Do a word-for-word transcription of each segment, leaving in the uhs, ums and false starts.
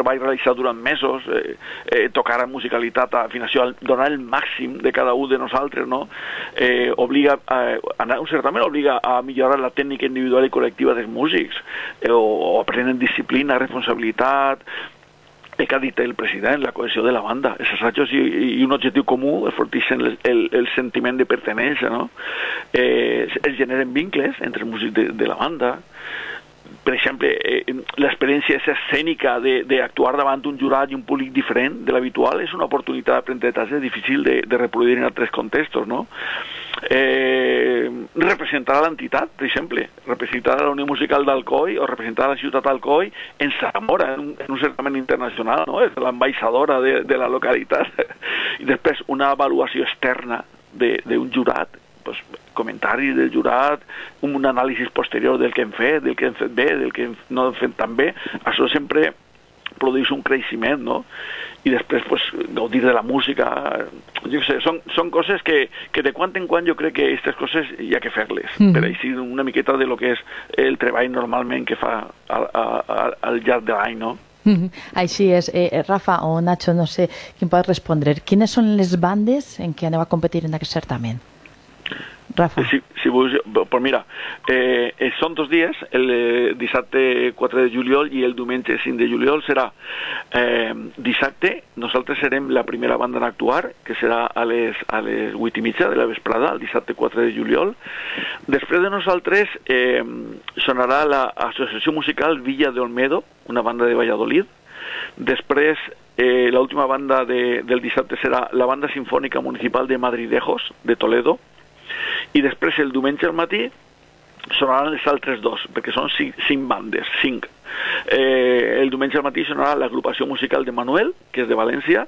treball realitzat durant mesos, eh, eh, tocar amb musicalitat, afinació, donar el màxim de cada un de nosaltres, no? Eh, obliga a, anar a un certament obliga a millorar la tècnica individual i col·lectiva dels músics, eh, o, o aprenen disciplina, responsabilitat, el que ha dit el president, la cohesió de la banda, els assajos i, i un objectiu comú enforteixen el, el, el sentiment de pertenença, no? Eh, es generen vincles entre els músics de, de la banda. Per exemple, eh, l'experiència escènica d'actuar davant d'un jurat i un públic diferent de l'habitual és una oportunitat d'aprenentatge difícil de, de reproduir en altres contextos, no? Eh, representar l'entitat, per exemple, representar la Unió Musical d'Alcoi o representar la ciutat d'Alcoi en Zamora, en un, en un certament internacional, no? És l'ambaixadora de, de la localitat. I després una avaluació externa d'un jurat, pues, comentaris del jurat, un anàlisi posterior del que hem fet, del que hem fet bé, del que no hem fet tan bé, això sempre produeix un creixement, no? I després, pues, gaudir de la música, jo sé, són, són coses que, que de quan en quan jo crec que aquestes coses hi ha que fer-les, mm. per així una miqueta de lo que és el treball normalment que fa al, al, al llarg de l'any, no? Mm-hmm. Així és. Eh, Rafa o Nacho, no sé qui pot respondre. Quines són les bandes en què aneu a competir en aquest certament? Rafa. Si, si vull, pues mira, eh, són dos dies, el eh, dissabte quatre de juliol i el diumenge cinc de juliol serà eh, dissabte, nosaltres serem la primera banda en actuar, que serà a les, a les vuit i mitja de la vesprada, el dissabte quatre de juliol. Després de nosaltres eh, sonarà l'Associació Musical Villa de Olmedo, una banda de Valladolid. Després, eh, l'última banda de, del dissabte serà la Banda Sinfònica Municipal de Madridejos, de Toledo. I després el diumenge al matí sonaran els altres dos, perquè són cinc, cinc bandes, cinc. Eh, el diumenge al matí sonarà l'agrupació musical de Manuel, que és de València,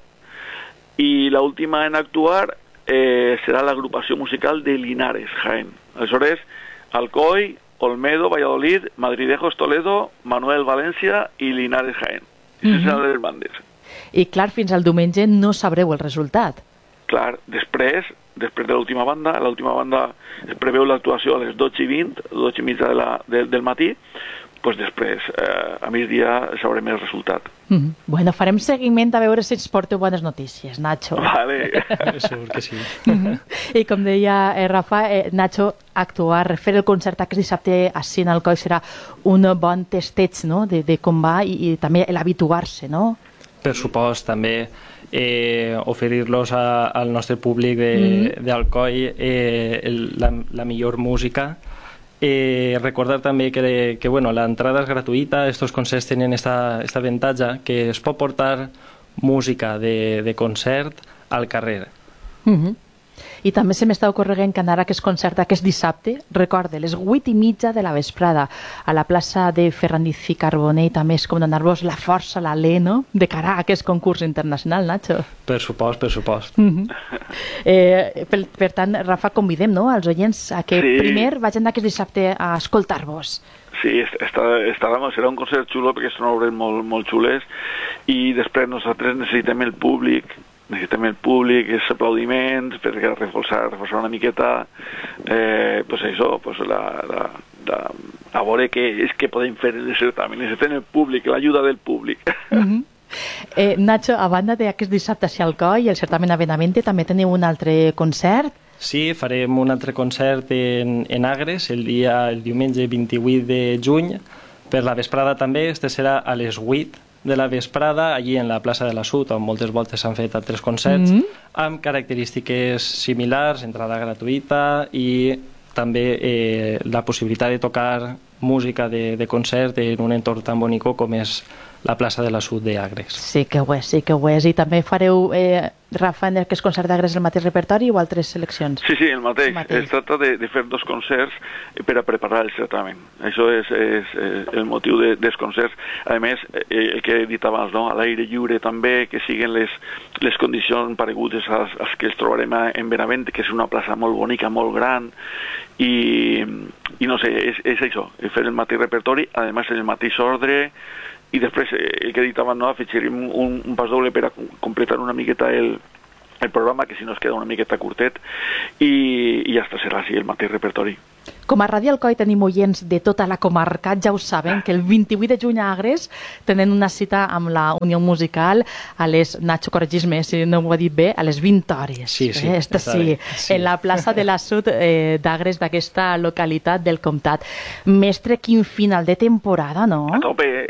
i l'última en actuar eh, serà l'agrupació musical de Linares, Jaén. Aleshores, Alcoi, Olmedo, Valladolid, Madridejos, Toledo, Manuel, València i Linares, Jaén. Aquestes mm-hmm. seran les bandes. I clar, fins al diumenge no sabreu el resultat. Clar, després, després de l'última banda, l'última banda es preveu l'actuació a les dotze i vint, dotze i mitja de la, de, del matí, doncs després, eh, a migdia, sabrem el resultat. Mm-hmm. Bueno, farem seguiment a veure si ens porteu bones notícies, Nacho. Vale. Segur que sí. Mm-hmm. I com deia eh, Rafa, eh, Nacho, actuar, fer el concert aquest dissabte a Cine Alcoi serà un bon testeig, no?, de, de com va i, i també l'habituar-se, no? Per supost, també eh, oferir-los al nostre públic d'Alcoi mm. eh, el, la, la millor música. Eh, recordar també que, que bueno, l'entrada és gratuïta, estos concerts tenen esta, esta avantatge que es pot portar música de, de concert al carrer. Mm-hmm. I també se m'està ocorrent que anarà aquest concert aquest dissabte, recorde, les vuit i mitja de la vesprada, a la plaça de Ferrandiz i Carbonell, també és com donar-vos la força, l'alè, no?, de cara a aquest concurs internacional, Nacho. Per supost, per supost. Mm-hmm. eh, per, per tant, Rafa, convidem, no?, als oients a que sí. primer vagin aquest dissabte a escoltar-vos. Sí, està, està, serà un concert xulo perquè són obres molt, molt xules i després nosaltres necessitem el públic, necessitem el públic, els aplaudiments, perquè reforçar, reforçar una miqueta, eh, pues això, pues la, la, la, a veure què és que podem fer el certamen. Necessitem el públic, l'ajuda del públic. Mm-hmm. eh, Nacho, a banda d'aquest dissabte a Alcoi i el certamen a Benavente, també teniu un altre concert? Sí, farem un altre concert en, en Agres, el, dia, el diumenge vint-i-vuit de juny, per la vesprada també, este serà a les vuit de la vesprada, allí en la plaça de la Sud, on moltes voltes s'han fet altres concerts, mm-hmm. amb característiques similars, entrada gratuïta i també eh, la possibilitat de tocar música de, de concert en un entorn tan bonic com és la plaça de la Sud d'Agres. Sí que ho és, sí que ho és. I també fareu, eh, Rafa, en aquest concert d'Agres el mateix repertori o altres seleccions? Sí, sí, el mateix. El mateix. Es tracta de, de fer dos concerts per a preparar el certamen. Això és, és, és el motiu de, dels concerts. A més, eh, el que he dit abans, no? A l'aire lliure també, que siguen les, les condicions paregudes als, als que els trobarem en Benavente, que és una plaça molt bonica, molt gran, i, i no sé, és, és això, fer el mateix repertori, a més el mateix ordre, i després, el que he dit abans, no, afegirem un, un pas doble per a completar una miqueta el, el programa, que si no es queda una miqueta curtet, i, i ja està, serà així el mateix repertori. Com a Ràdio Alcoi tenim oients de tota la comarca, ja ho saben, que el vint-i-vuit de juny a Agres tenen una cita amb la Unió Musical a les, Nacho, corregis-me si no ho he dit bé, a les vint hores. Sí, sí. Eh? Esta, sí, sí, en la plaça de la Sud eh, d'Agres, d'aquesta localitat del comtat. Mestre, quin final de temporada, no? A tope.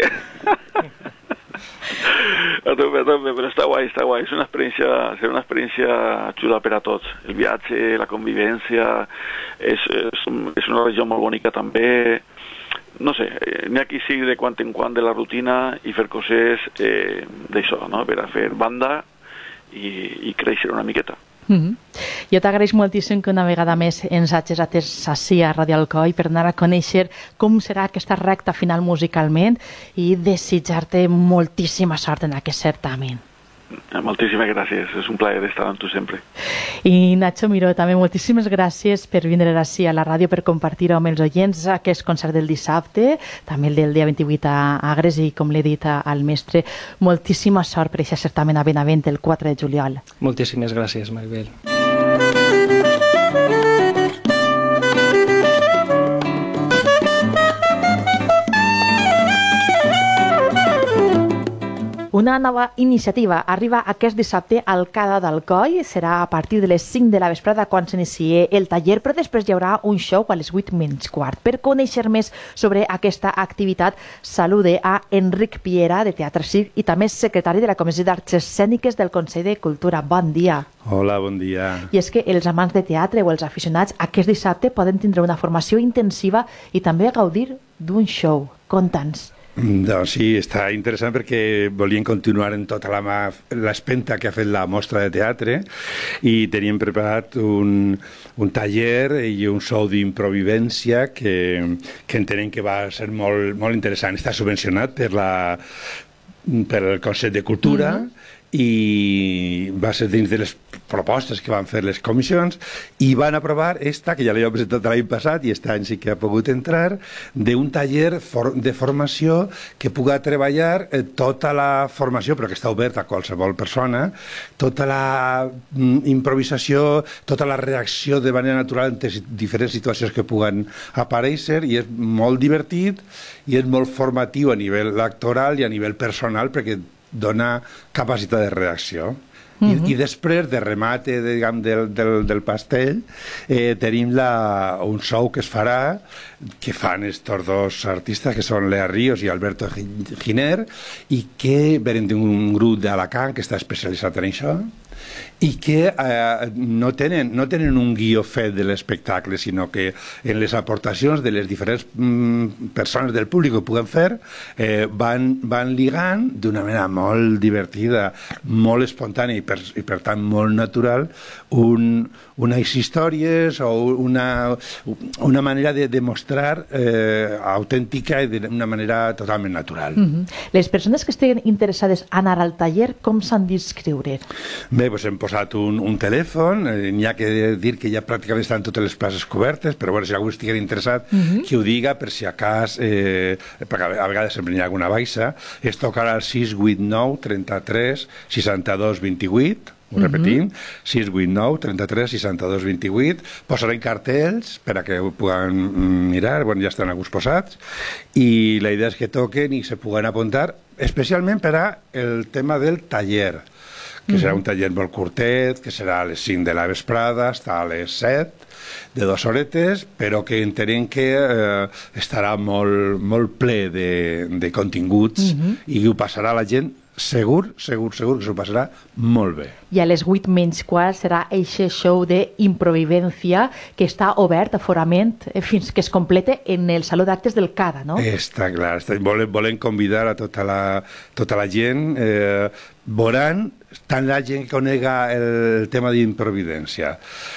A tope, a tope, però està guai, està guai. És una experiència, serà una experiència xula per a tots. El viatge, la convivència, és, és, és una regió molt bonica també. No sé, n'hi ha qui sigui de quan en quan de la rutina i fer coses eh, d'això, no? Per a fer banda i, i créixer una miqueta. Mm-hmm. Jo t'agraeix moltíssim que una vegada més ens hagis atès ací a Ràdio Alcoi per anar a conèixer com serà aquesta recta final musicalment i desitjar-te moltíssima sort en aquest certamen. Moltíssimes gràcies, és un plaer estar amb tu sempre. I Nacho Miró, també moltíssimes gràcies per vindre ací a la ràdio per compartir amb els oients aquest concert del dissabte, també el del dia vint-i-vuit a Agres i, com l'he dit al mestre, moltíssima sort per aquest certamen a Benavent el quatre de juliol. Moltíssimes gràcies, Maribel. Una nova iniciativa arriba aquest dissabte al Cada d'Alcoi. Serà a partir de les cinc de la vesprada quan s'inicie el taller, però després hi haurà un show a les vuit menys quart. Per conèixer més sobre aquesta activitat, salude a Enric Piera, de Teatre Circ, i també secretari de la Comissió d'Arts Escèniques del Consell de Cultura. Bon dia. Hola, bon dia. I és que els amants de teatre o els aficionats aquest dissabte poden tindre una formació intensiva i també gaudir d'un show. Conta'ns. Doncs sí, està interessant perquè volien continuar en tota la l'espenta que ha fet la mostra de teatre i teníem preparat un, un taller i un show d'improvivència que, que entenem que va ser molt, molt interessant. Està subvencionat per, la, per el Consell de Cultura, mm-hmm. i va ser dins de les propostes que van fer les comissions i van aprovar esta, que ja l'he presentat l'any passat i aquest any sí que ha pogut entrar, d'un taller for de formació que puga treballar eh, tota la formació, però que està oberta a qualsevol persona, tota la mm, improvisació, tota la reacció de manera natural entre diferents situacions que puguen aparèixer, i és molt divertit i és molt formatiu a nivell actoral i a nivell personal perquè dona capacitat de reacció. Mm-hmm. I, I després, de remate de, diguem, del, del, del pastell, eh, tenim la, un show que es farà, que fan estos dos artistes, que són Lea Ríos i Alberto Giner, i que venen d'un grup d'Alacant que està especialitzat en això, i que eh, no, tenen, no tenen un guió fet de l'espectacle, sinó que en les aportacions de les diferents mm, persones del públic que puguen fer eh, van, van ligant d'una manera molt divertida, molt espontània i per, i per tant molt natural un, unes històries o una, una manera de demostrar eh, autèntica i d'una manera totalment natural. Mm-hmm. Les persones que estiguin interessades a anar al taller, com s'han d'inscriure? Bé, doncs hem posat un, un telèfon, eh, n'hi ha que dir que ja pràcticament estan totes les places cobertes, però bueno, si algú estigués interessat, mm-hmm. que ho diga, per si a cas, eh, perquè a vegades sempre n'hi ha alguna baixa, es tocarà al sis vuit nou, trenta-tres, seixanta-dos, vint-i-vuit, ho repetim, mm-hmm. sis vuit nou, trenta-tres, seixanta-dos, vint-i-vuit, posarem cartells per a que ho puguen mirar, bueno, ja estan alguns posats, i la idea és que toquen i se puguen apuntar, especialment per a el tema del taller, que serà un taller molt curtet, que serà a les cinc de la vesprada, està a les set, de dues horetes, però que entenem que eh, estarà molt, molt ple de, de continguts, mm-hmm. i ho passarà la gent segur, segur, segur que s'ho passarà molt bé. I a les vuit menys quart serà eixe show d'improvivència que està obert aforament eh, fins que es complete en el Saló d'Actes del Cada, no? Està clar, està, volem, volem convidar a tota la, tota la gent, eh, veuran tant la gent que conega el tema d'improvidència,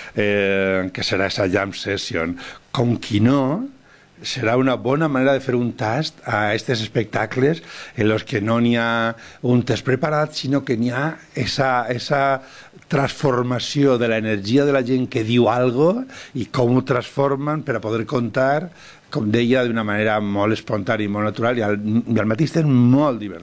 eh, que serà esa jam session, com qui no, serà una bona manera de fer un tast a aquests espectacles en los que no n'hi ha un test preparat, sinó que n'hi ha esa, esa transformació de l'energia de la gent que diu algo i com ho transformen per a poder contar, com deia, d'una manera molt espontània i molt natural i al, i al mateix temps molt divertit.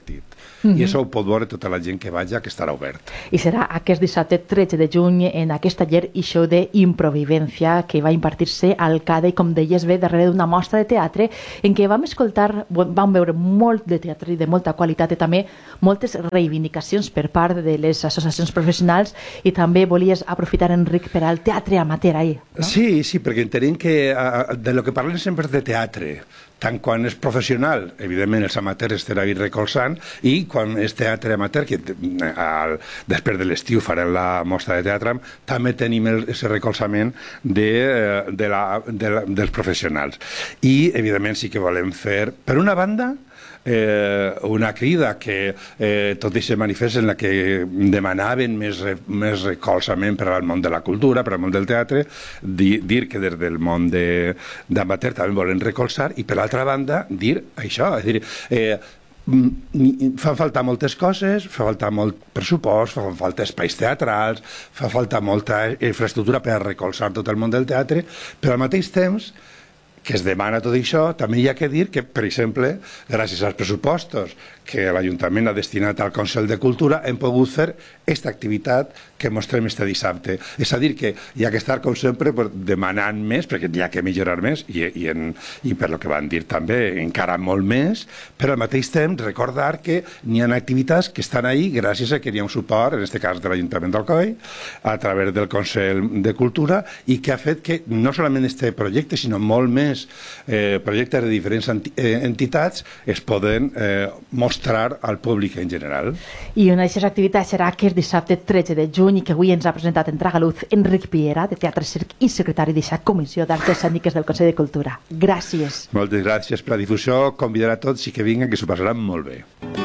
Mm-hmm. I això ho pot veure tota la gent que vaja, que estarà obert. I serà aquest dissabte tretze de juny en aquest taller i show d'improvivencia que va impartir-se al CADE, com deies bé, darrere d'una mostra de teatre en què vam escoltar, vam veure molt de teatre i de molta qualitat i també moltes reivindicacions per part de les associacions professionals, i també volies aprofitar, Enric, per al teatre amateur ahir, no? Sí, sí, perquè entenem que uh, de lo que parlem sempre és de teatre, tant quan és professional, evidentment els amateurs estarà ahí recolzant, i quan és teatre amateur, que al, després de l'estiu farem la mostra de teatre, també tenim aquest recolzament de, de la, de la, dels professionals. I, evidentment, sí que volem fer, per una banda, Eh, una crida que eh, tot i ser manifest en la que demanaven més, més recolzament per al món de la cultura, per al món del teatre, dir, dir que des del món d'amateur també volen recolzar, i per l'altra banda dir això, és dir, eh, fan falta moltes coses, fa falta molt pressupost, fa falta espais teatrals, fa falta molta infraestructura per a recolzar tot el món del teatre, però al mateix temps que es demana tot això, també hi ha que dir que, per exemple, gràcies als pressupostos que l'Ajuntament ha destinat al Consell de Cultura, hem pogut fer aquesta activitat que mostrem este dissabte. És a dir, que hi ha que estar, com sempre, demanant més, perquè hi ha que millorar més, i, i, en, i per lo que van dir també, encara molt més, però al mateix temps recordar que n'hi ha activitats que estan ahí gràcies a que hi ha un suport, en aquest cas de l'Ajuntament d'Alcoi, a través del Consell de Cultura, i que ha fet que no solament este projecte, sinó molt més eh, projectes de diferents entitats es poden eh, mostrar al públic en general. I una d'aquestes activitats serà aquest dissabte tretze de juny, i que avui ens ha presentat en Tragaluz Enric Piera, de Teatre Circ i secretari d'aquesta Comissió d'Arts Escèniques del Consell de Cultura. Gràcies. Moltes gràcies per la difusió. Convidar a tots i que vinguen, que s'ho passaran molt bé.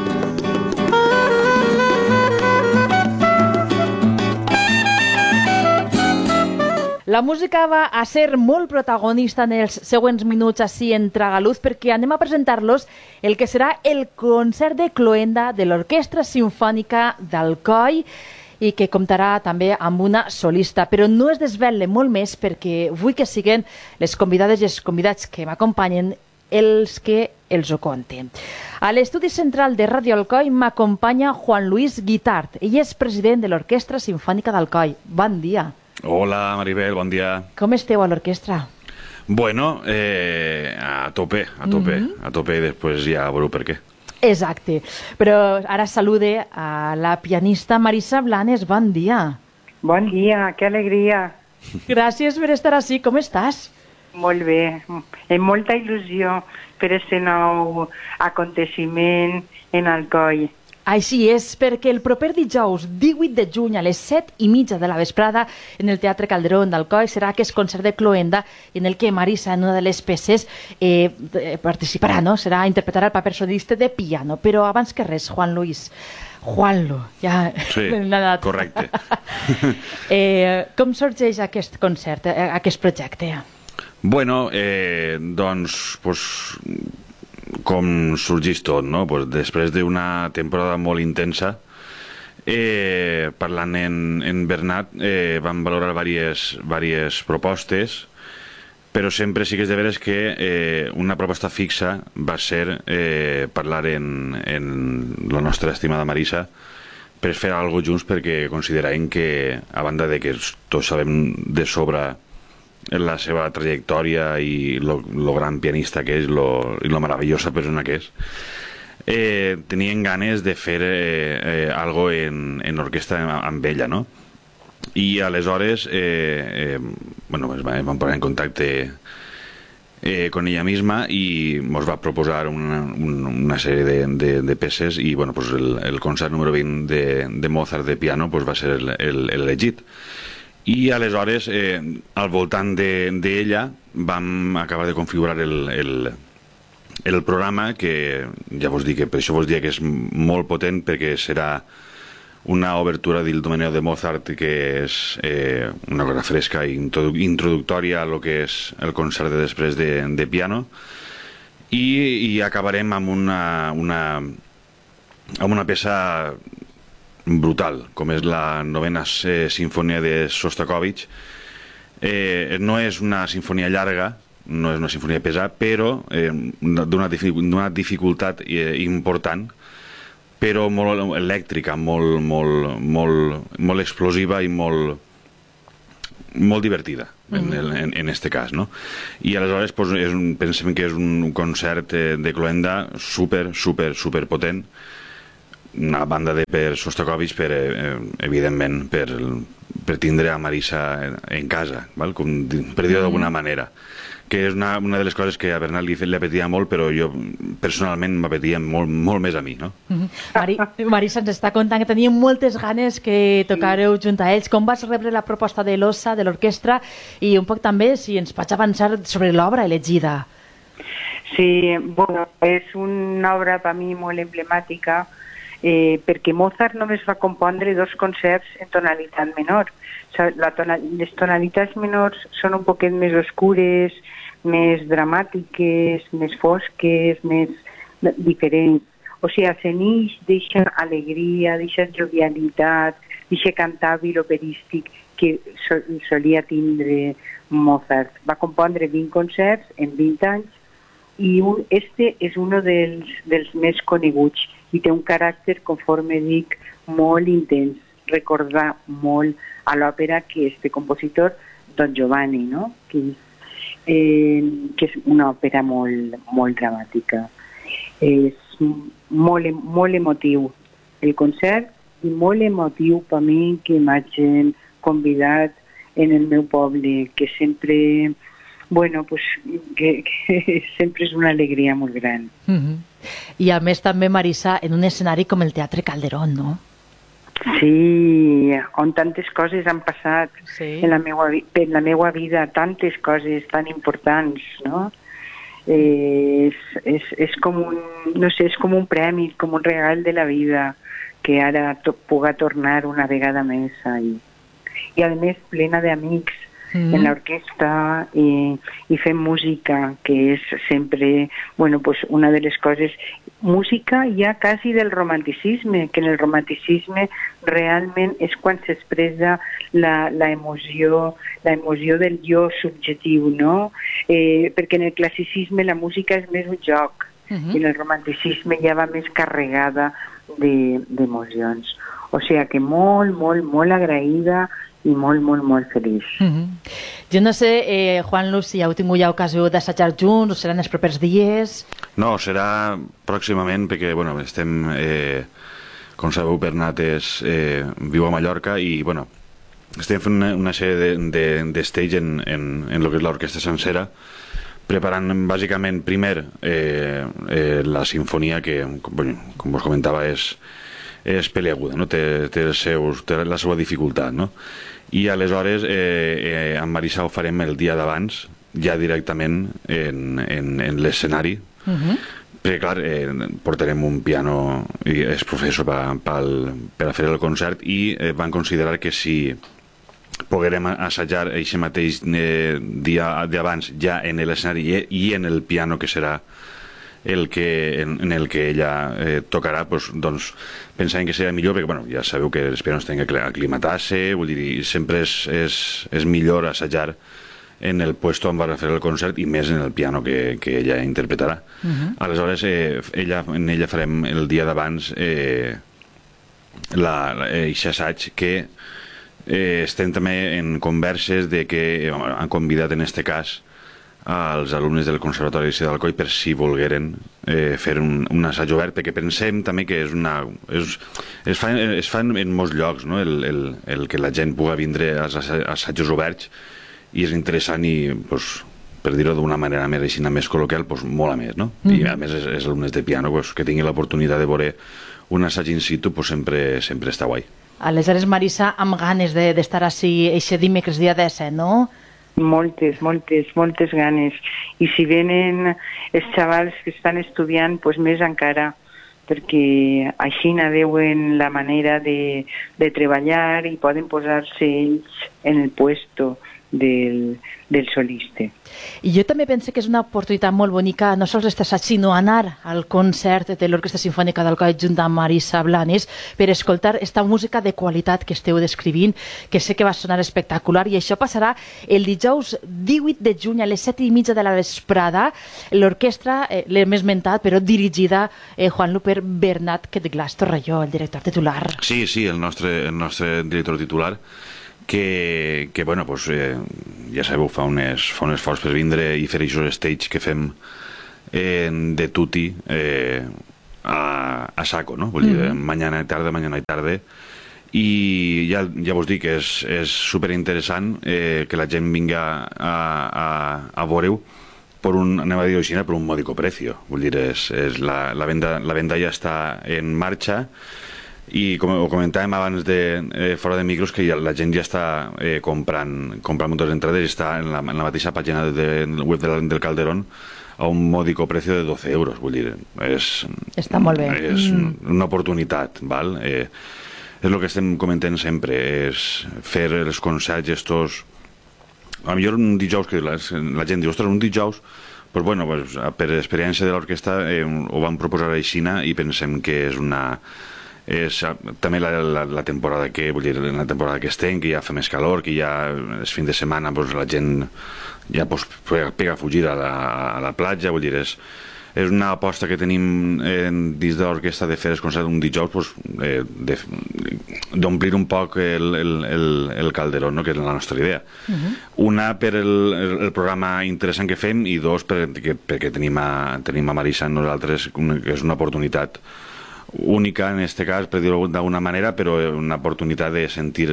La música va a ser molt protagonista en els següents minuts així en Tragaluz, perquè anem a presentar-los el que serà el concert de cloenda de l'Orquestra Simfònica d'Alcoi, i que comptarà també amb una solista, però no es desvele molt més perquè vull que siguen les convidades i els convidats que m'acompanyen els que els ho conten. A l'estudi central de Ràdio Alcoi m'acompanya Juan Luis Guitart. Ell és president de l'Orquestra Simfònica d'Alcoi. Bon dia. Hola, Maribel, bon dia. Com esteu a l'orquestra? Bueno, eh, a tope, a tope, mm-hmm. a tope, i després ja veureu per què. Exacte. Però ara salude a la pianista Marisa Blanes. Bon dia. Bon dia, que alegria. Gràcies per estar així. Com estàs? Molt bé, amb molta il·lusió per aquest nou aconteciment en Alcoi. Així és, perquè el proper dijous divuit de juny a les set i mitja de la vesprada en el Teatre Calderón d'Alcoi serà aquest concert de cloenda en el que Marisa, en una de les peces, eh, participarà, no? Serà interpretarà el paper solista de piano. Però abans que res, Juan Luis, Juanlo, ja... Sí, correcte. eh, com sorgeix aquest concert, aquest projecte? Bueno, eh, doncs... pues, com sorgeix tot, no? Pues després d'una temporada molt intensa, eh, parlant en, en Bernat, eh, vam valorar diverses, diverses propostes, però sempre sí que és de veres que eh, una proposta fixa va ser eh, parlar en, en la nostra estimada Marisa per fer alguna cosa junts, perquè considerem que, a banda de que tots sabem de sobre la seva trajectòria i lo, lo gran pianista que és, lo, i lo meravellosa persona que és, eh, tenien ganes de fer eh, eh, algo en, en orquestra amb ella, no? I aleshores eh, eh, bueno, ens vam posar en contacte eh, con ella misma i ens va proposar una, una sèrie de, de, de peces, i bueno, pues el, el concert número vint de, de Mozart de piano pues va ser l'elegit. I aleshores, eh, al voltant d'ella, de, vam acabar de configurar el, el, el programa, que ja vos dic que per això vos dic que és molt potent, perquè serà una obertura del Domeneo de Mozart, que és eh, una cosa fresca i introductòria a lo que és el concert de després de, de piano, i, i acabarem amb una, una, amb una peça brutal, com és la novena eh, sinfonia de Sostakovich. Eh, no és una sinfonia llarga, no és una sinfonia pesada, però eh, d'una dificultat eh, important, però molt elèctrica, molt, molt, molt, molt explosiva i molt, molt divertida, en, en, en este cas, no? I aleshores pues, és un, pensem que és un concert de cloenda super, super, super potent, una banda de per Sostakovich, per, eh, evidentment, per, per tindre a Marisa en casa, val? Com, per dir-ho d'alguna manera, que és una, una de les coses que a Bernat li, li apetia molt, però jo personalment m'apetia molt, molt més a mi, no? Mari, Marisa ens està contant que tenia moltes ganes que tocareu junt a ells. Com vas rebre la proposta de l'Ossa, de l'orquestra, i un poc també si ens pots avançar sobre l'obra elegida? Sí, bueno, és una obra per mi molt emblemàtica, eh, perquè Mozart només va compondre dos concerts en tonalitat menor. O sigui, la tonal, les tonalitats menors són un poquet més oscures, més dramàtiques, més fosques, més diferents. O sigui, s'enix d'eixa alegria, d'eixa jovialitat, d'eixe cantabil operístic que so, solia tindre Mozart. Va compondre vint concerts en vint anys i un, este és un dels, dels més coneguts i té un caràcter, conforme dic, molt intens. Recordar molt a l'òpera que este compositor, Don Giovanni, no? que, eh, que és una òpera molt, molt dramàtica. És molt, molt emotiu el concert i molt emotiu per mi que m'hagin convidat en el meu poble, que sempre, bueno, pues, que, que sempre és una alegria molt gran. Mm-hmm. I a més també, Marisa, en un escenari com el Teatre Calderón, no? Sí, on tantes coses han passat sí. en, la meua, en la meua vida, tantes coses tan importants, no? Eh, és, és, és com un, no sé, és com un premi, com un regal de la vida, que ara to, puga tornar una vegada més ahí. I a més plena d'amics mm. en l'orquestra i, i fent música, que és sempre, bueno, pues una de les coses, música ja quasi del romanticisme, que en el romanticisme realment és quan s'expressa la, la emoció, la emoció del jo subjectiu, no? Eh, perquè en el classicisme la música és més un joc, uh-huh. i en el romanticisme ja va més carregada d'emocions. De, o sigui que molt, molt, molt agraïda i molt, molt, molt feliç. Uh-huh. Jo no sé, eh, Juan Luz, si heu tingut ja ocasió d'assajar junts o seran els propers dies? No, serà pròximament, perquè, bueno, estem, eh, com sabeu, Bernat és, eh, viu a Mallorca i, bueno, estem fent una, una sèrie de, de, de stage en, en, en lo que és l'orquestra sencera, preparant bàsicament primer eh, eh, la sinfonia que, com, bueno, com us comentava, és, és peliaguda, no? té, té, els seus, té la seva dificultat, no? I aleshores eh, eh, amb Marisa ho farem el dia d'abans, ja directament en, en, en l'escenari, uh-huh. perquè clar, eh, portarem un piano i és professor per, per, per a fer el concert i eh, van considerar que si poguérem assajar aquest mateix eh, dia d'abans ja en l'escenari i, i en el piano que serà el que, en, en el que ella eh, tocarà, pues, doncs pensàvem que seria millor, perquè bueno, ja sabeu que els pianos tenen que aclimatar-se, vull dir, sempre és, és, és millor assajar en el puesto on va fer el concert i més en el piano que, que ella interpretarà. Uh-huh. Aleshores, eh, ella, en ella farem el dia d'abans eh, aquest assaig que eh, estem també en converses de que eh, han convidat en este cas als alumnes del Conservatori de Alcoi per si volgueren eh, fer un, un assaig obert, perquè pensem també que és una, és, es, fa, es fa en molts llocs, no? el, el, el que la gent pugui vindre als assajos oberts i és interessant i, pues, per dir-ho d'una manera més, així, més col·loquial, pues, molt a més, no? Mm. I a més és, és alumnes de piano, pues, que tinguin l'oportunitat de veure un assaig in situ, pues, sempre, sempre està guai. Aleshores, Marisa, amb ganes d'estar de, així eixe dimecres dia disset, no? Moltes, moltes, moltes ganes. I si venen els xavals que estan estudiant, pues més encara, perquè així veuen la manera de, de treballar i poden posar-se ells en el puesto del, del solista. I jo també penso que és una oportunitat molt bonica no sols d'estar assaig, sinó anar al concert de l'Orquestra Simfònica d'Alcoi junt amb Marisa Blanes per escoltar esta música de qualitat que esteu descrivint, que sé que va sonar espectacular, i això passarà el dijous divuit de juny a les set i mitja de la vesprada. L'orquestra, eh, l'hem esmentat, però dirigida eh, Juan Luper Bernat, que de Glaç Torrelló, el director titular. Sí, sí, el nostre, el nostre director titular, que, que bueno, pues, eh, ja sabeu, fa un, es, fa un esforç per vindre i fer aquests stage que fem eh, de tutti eh, a, a saco, no? Vull dir, mm-hmm. mañana i tarde, mañana i tarde, i ja, ja vos dic que és, és superinteressant eh, que la gent vinga a, a, a veure-ho per un, anem a dir així, per un mòdico precio. Vull dir, és, és la, la, venda, la venda ja està en marxa, i com ho comentàvem abans de eh, fora de micros, que ja, la gent ja està eh, comprant, comprant moltes entrades, i està en la, en la mateixa pàgina de, de web del, del Calderón a un mòdico precio de doce euros. Vull dir, és, està molt bé. És mm. una oportunitat, val? Eh, és el que estem comentant sempre, és fer els concerts estos. A lo millor un dijous que la, la gent diu, ostres, un dijous, pues bueno, pues, per experiència de l'orquestra eh, ho vam proposar aixina i pensem que és una... és també la, la, la temporada que vull dir, la temporada que estem, que ja fa més calor, que ja és fin de setmana, pues, la gent ja pues, pega a fugir a la, a la platja. Vull dir, és, és una aposta que tenim eh, dins de l'orquestra de fer els concerts un dijous, pues, eh, d'omplir un poc el, el, el, el Calderón, no? Que és la nostra idea. Uh-huh. Una per el, el, el programa interessant que fem, i dos perquè, perquè tenim, a, tenim a Marisa en nosaltres, que és una oportunitat única en este cas, per dir-ho d'alguna manera, però una oportunitat de sentir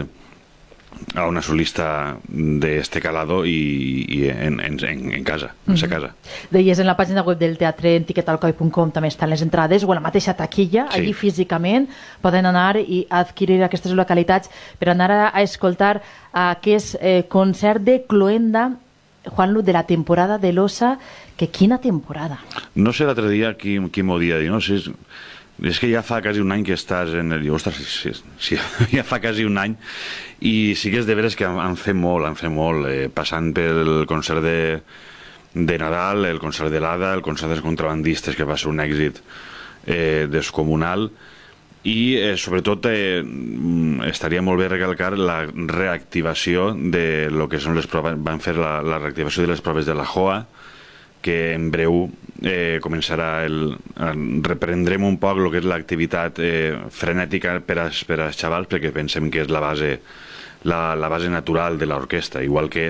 a una solista d'este calado i, i en, en, en casa, en sa casa. Deies, en la pàgina web del teatre en tiquet alcoi punt com també estan les entrades, o a la mateixa taquilla, sí. Allí físicament poden anar i adquirir aquestes localitats per anar a, a escoltar aquest eh, concert de Cloenda, Juanlu, de la temporada de l'Ossa, que quina temporada? No sé l'altre dia qui, qui m'ho dia, no sé... És que ja fa quasi un any que estàs en el... Ostres, sí, sí, ja fa quasi un any, i sí que és de veres que han fet molt, han fet molt, eh, passant pel concert de, de Nadal, el concert de l'Ada, el concert dels contrabandistes, que va ser un èxit eh, descomunal, i eh, sobretot eh, estaria molt bé recalcar la reactivació de lo que són les proves. Van fer la, la reactivació de les proves de la J O A, que en breu eh, començarà el... reprendrem un poc el que és l'activitat eh, frenètica per als, per als xavals, perquè pensem que és la base, la, la base natural de l'orquestra, igual que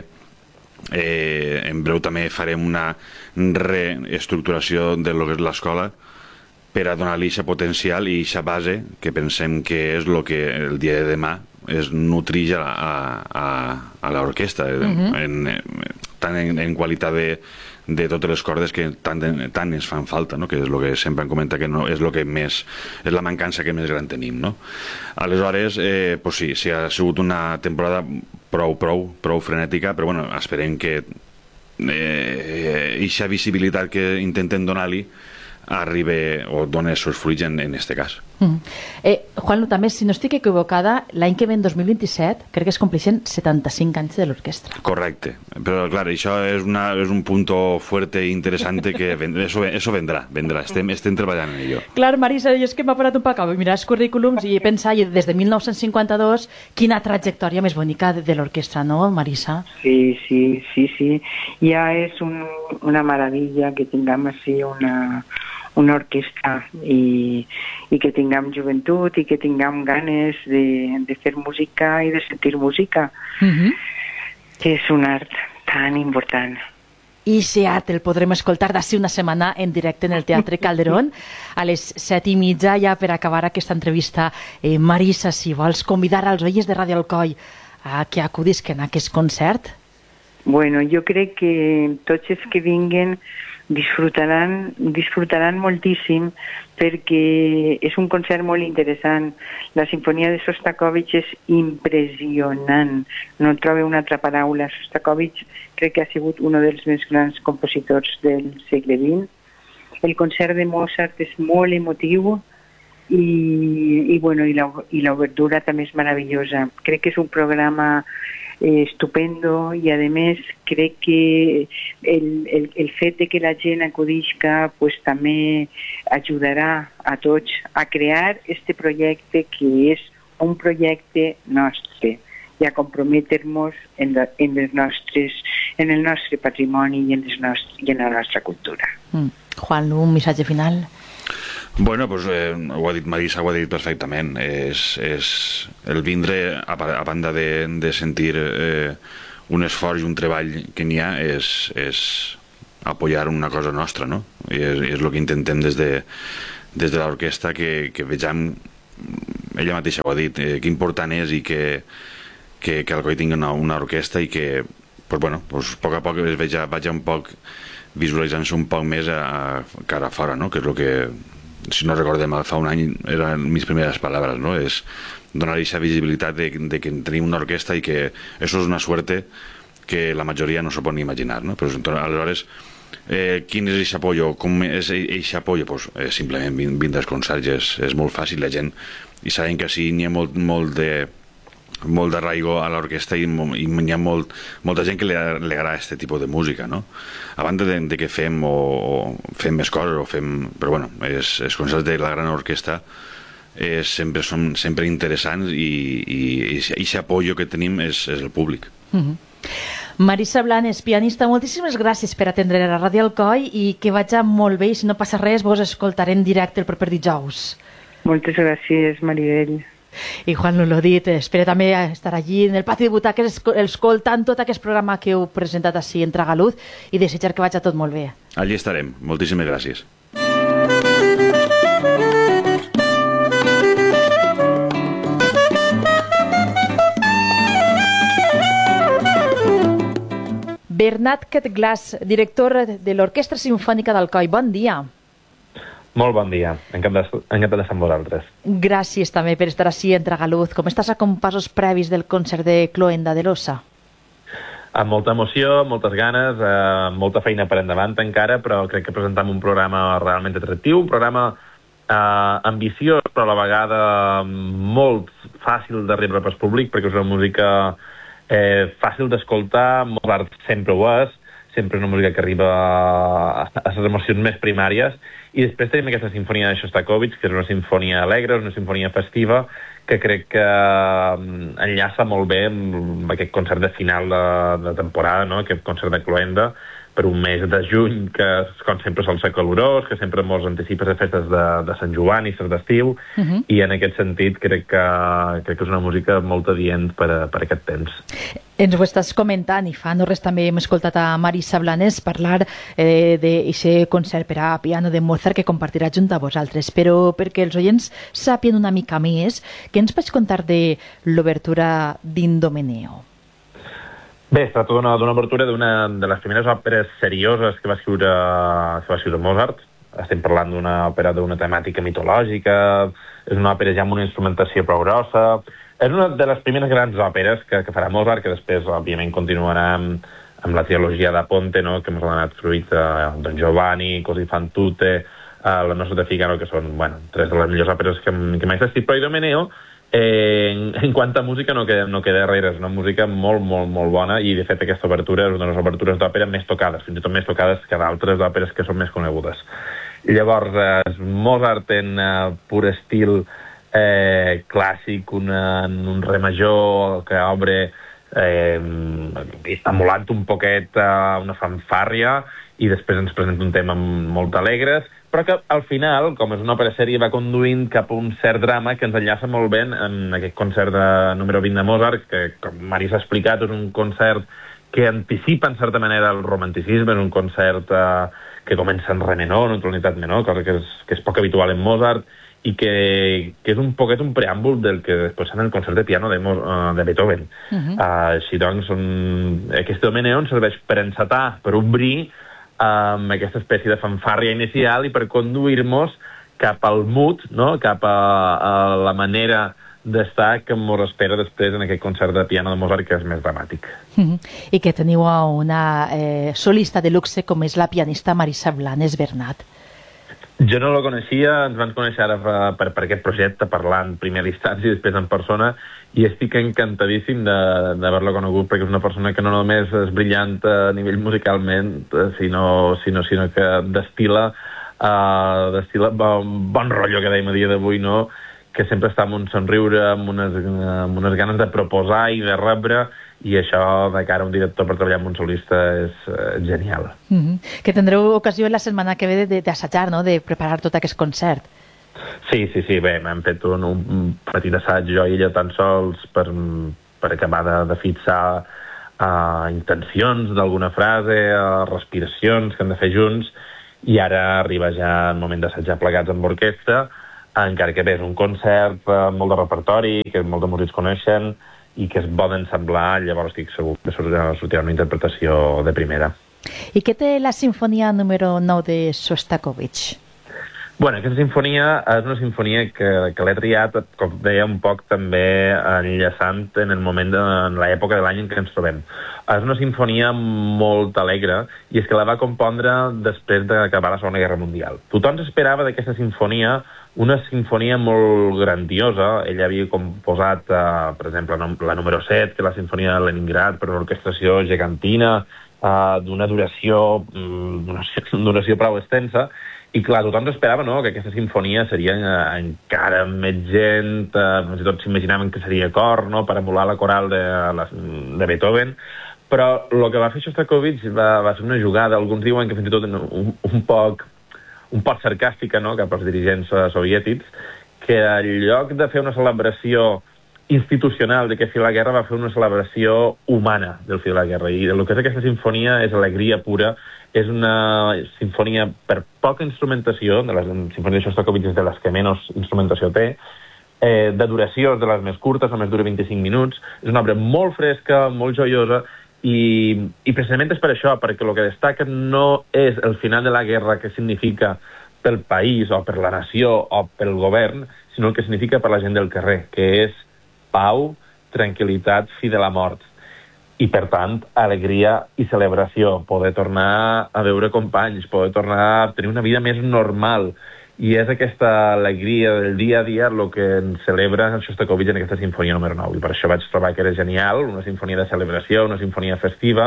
eh, en breu també farem una reestructuració de lo que és l'escola per a donar-li aquest potencial i aquesta base que pensem que és el que el dia de demà es nutrix a, a, a, a l'orquestra, uh-huh. en, tant en, en qualitat de de totes les cordes que tant, tant ens fan falta, no? Que és el que sempre em comenta que no, és el que més és la mancança que més gran tenim, no? Aleshores, eh, pues sí, sí, ha sigut una temporada prou, prou, prou frenètica, però bueno, esperem que eixa eh, visibilitat que intentem donar-li arribi o doni els seus fruits en, en este cas. Mm. Eh, Juanlu, també, si no estic equivocada, l'any que ve, en dos mil vint-i-set, crec que es compleixen setanta-cinc anys de l'orquestra. Correcte, però clar, això és, una, és un punto fuerte i interessant que vendrà, eso, eso vendrà, vendrà. Estem, estem treballant en ello. Clar, Marisa, jo és que m'ha parat un poc a mirar els currículums i he pensat, des de mil nou-cents cinquanta-dos, quina trajectòria més bonica de, de l'orquestra, no, Marisa? Sí, sí, sí, sí. Ja és un, una meravella que tinguem així una... una orquestra i, i que tinguem joventut i que tinguem ganes de, de fer música i de sentir música, uh-huh. que és un art tan important. I Seat el podrem escoltar d'ací una setmana en directe en el Teatre Calderón a les set i mitja, ja per acabar aquesta entrevista. eh, Marisa, si vols convidar als oients de Ràdio Alcoi a que acudisquen a aquest concert. Bueno, jo crec que tots els que vinguen disfrutaran, disfrutaran moltíssim, perquè és un concert molt interessant. La sinfonia de Sostakovich és impressionant, no trobo una altra paraula. Sostakovich crec que ha sigut un dels més grans compositors del segle vint. El concert de Mozart és molt emotiu i, i, bueno, i l'obertura també és meravellosa. Crec que és un programa eh, estupendo, i a més crec que el, el, el fet de que la gent acudisca pues, també ajudarà a tots a crear este projecte que és un projecte nostre i a comprometre-nos en, la, en, les nostres, en el nostre patrimoni i en, les nostres, i en la nostra cultura. Mm. Juan, un missatge final? Bueno, pues, eh, ho ha dit Marisa, ho ha dit perfectament. És, és el vindre, a, a banda de, de sentir eh, un esforç i un treball que n'hi ha, és, és apoyar una cosa nostra, no? I és, és el que intentem des de, des de l'orquestra, que, que vegem, ella mateixa ho ha dit, eh, que important és i que, que, que Alcoi tingui una, una orquestra i que, pues, bueno, pues, a poc a poc es veja, vaja un poc visualitzant-se un poc més a, a cara a fora, no? Que és el que, si no recordem, fa un any eren mis primeres paraules, no? És donar aquesta visibilitat de, de que tenim una orquestra i que això és una suerte que la majoria no s'ho pot ni imaginar, no? Però aleshores, eh, quin és aquest apoyo? Com és aquest apoyo? Pues, eh, simplement vindre als concerts és, és molt fàcil, la gent, i sabem que sí, n'hi ha molt, molt de molt d'arraigo a l'orquestra i, i hi ha molt, molta gent que li, li agrada aquest tipus de música, no? A banda de, de que fem o, o fem més coses o fem... Però bueno, és, els concerts de la gran orquestra és, sempre són sempre interessants i, i, i aquest apoyo que tenim és, és el públic. Mm-hmm. Marisa Blanes, pianista, moltíssimes gràcies per atendre la Ràdio Alcoi i que vagi molt bé, i si no passa res vos escoltarem en directe el proper dijous. Moltes gràcies, Maribel. I Juan no l'ha dit, espera també estar allí en el pati de butaques escoltant tot aquest programa que heu presentat així en Tragaluz i desitjar que vagi tot molt bé. Allí estarem, moltíssimes gràcies. Bernat Ketglas, director de l'Orquestra Simfònica d'Alcoi, bon dia. Molt bon dia, encantat, encantat de estar amb vosaltres. Gràcies també per estar així en Tragaluz. Com estàs a compassos previs del concert de Cloenda de l'Ossa? Amb molta emoció, moltes ganes, eh, molta feina per endavant encara, però crec que presentam un programa realment atractiu, un programa eh, ambiciós, però a la vegada molt fàcil d'arribar pel públic, perquè és una música eh, fàcil d'escoltar, Mozart sempre ho és, sempre és una música que arriba a, a les emocions més primàries, i després tenim aquesta sinfonia de Shostakovich, que és una sinfonia alegre, una sinfonia festiva, que crec que enllaça molt bé amb aquest concert de final de, de temporada, no? Aquest concert de Cloenda, per un mes de juny, que com sempre sol ser calorós, que sempre mos anticipa les festes de, de Sant Joan i les d'estiu, uh-huh. I en aquest sentit crec que, crec que és una música molt adient per, a, per a aquest temps. Ens ho estàs comentant i fa no res també hem escoltat a Marisa Blanes parlar eh, d'aquest concert per a piano de Mozart que compartirà junt a vosaltres, però perquè els oients sàpien una mica més, què ens pots contar de l'obertura d'Indomeneo? Bé, es tracta d'una obertura d'una de les primeres òperes serioses que va escriure, que va escriure Mozart. Estem parlant d'una òpera d'una temàtica mitològica, és una òpera ja amb una instrumentació prou grossa. És una de les primeres grans òperes que, que farà Mozart, que després, òbviament, continuarà amb, amb la trilogia da Ponte, no?, que ens ha donat fruit eh, Don Giovanni, Così fan tutte, eh, la Nostra de Figaro, que són, bueno, tres de les millors òperes que, que mai s'ha escrit. Però Idomeneo, Eh, en, en quant a música no queda, no queda darrere, és una música molt, molt, molt bona, i de fet aquesta obertura és una de les obertures d'òpera més tocades, fins i tot més tocades que d'altres òperes que són més conegudes. Llavors, eh, Mozart en eh, pur estil eh, clàssic, una, un re major que obre eh, emulant un poquet eh, una fanfàrria, i després ens presenta un tema molt alegres, però que al final, com és una òpera sèria, va conduint cap a un cert drama que ens enllaça molt bé en aquest concert de número vint de Mozart, que, com Marisa ha explicat, és un concert que anticipa en certa manera el romanticisme, és un concert eh, que comença en re menor, en tonalitat menor, cosa que és, que és poc habitual en Mozart, i que, que és un poquet un preàmbul del que després serà el concert de piano de, Mo, uh, de Beethoven. Uh-huh. uh, així doncs, un, aquest Idomeneo ens serveix per encetar, per obrir amb aquesta espècie de fanfàrria inicial i per conduir-nos cap al mood, no?, cap a, a la manera d'estar que ens espera després en aquest concert de piano de Mozart, que és més dramàtic. Mm-hmm. I que teniu una eh, solista de luxe com és la pianista Marisa Blanes, Bernat. Jo no lo coneixia, ens vam conèixer ara per, per aquest projecte, parlant primer a distància i després en persona, i estic encantadíssim d'haver-lo conegut, perquè és una persona que no només és brillant a nivell musicalment, sinó, sinó, sinó que destila, uh, destila bon, bon rotllo, que dèiem a dia d'avui, no? Que sempre està amb un somriure, amb unes, amb unes ganes de proposar i de rebre, i això de cara a un director per treballar amb un solista és uh, genial. Mm-hmm. Que tindreu ocasió la setmana que ve d'assajar, no?, de preparar tot aquest concert. Sí, sí, sí, bé, m'hem fet un, un petit assaig jo i ella tan sols per, per acabar de, de fixar uh, intencions d'alguna frase, uh, respiracions que hem de fer junts, i ara arriba ja el moment d'assajar plegats amb orquestra, encara que bé, és un concert amb molt de repertori, que molts de músics coneixen i que es poden semblar, llavors estic segur que sortirà una interpretació de primera. I què té la sinfonia número nou de Shostakovich? Bueno, aquesta sinfonia és una sinfonia que, que l'he triat, com deia, un poc també enllaçant en el moment, de, en l'època de l'any en què ens trobem. És una sinfonia molt alegre, i és que la va compondre després d'acabar la Segona Guerra Mundial. Tothom s'esperava d'aquesta sinfonia una sinfonia molt grandiosa. Ella havia composat, eh, per exemple, la número set, que és la sinfonia de Leningrad, per una orquestració gegantina, eh, d'una duració, d'una duració prou extensa, i clar, tothom s'esperava, no?, que aquesta sinfonia seria encara més gent, eh, fins i tot s'imaginaven que seria cor, no?, per emular la coral de, de Beethoven, però el que va fer Shostakovich va, va ser una jugada, alguns diuen que fins i tot un, un poc un poc sarcàstica, no?, cap als dirigents soviètics, que en lloc de fer una celebració institucional de que fi la guerra va fer una celebració humana del fi de la guerra, i el que és aquesta sinfonia és alegria pura. És una sinfonia per poca instrumentació, de les sinfonies de Shostakovich és de les que menys instrumentació té, eh, de duració és de les més curtes, només dura vint-i-cinc minuts, és una obra molt fresca, molt joiosa, i, i precisament és per això, perquè el que destaca no és el final de la guerra que significa pel país o per la nació o pel govern, sinó el que significa per la gent del carrer, que és pau, tranquil·litat, fi de la mort. I, per tant, alegria i celebració, poder tornar a veure companys, poder tornar a tenir una vida més normal. I és aquesta alegria del dia a dia el que ens celebra Shostakovich en aquesta sinfonia número nou. I per això vaig trobar que era genial, una sinfonia de celebració, una sinfonia festiva,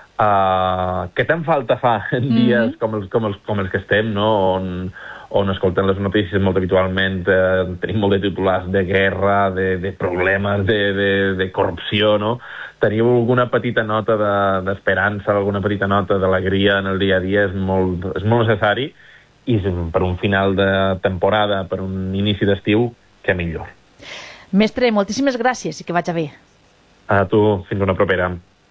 uh, que tant falta fa en mm-hmm. dies com els, com, els, com els que estem, no?, on, on escoltem les notícies molt habitualment, eh, tenim molt de titulars de guerra, de, de problemes, de, de, de corrupció, no? Teniu alguna petita nota d'esperança, de, alguna petita nota d'alegria en el dia a dia, és molt, és molt necessari, i per un final de temporada, per un inici d'estiu, que millor. Mestre, moltíssimes gràcies i que vagi bé. A tu, fins una propera.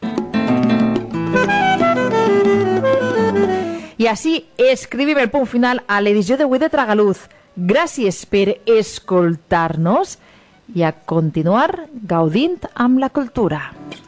I així escrivim el punt final a l'edició d'avui de Tragaluz. Gràcies per escoltar-nos i a continuar gaudint amb la cultura.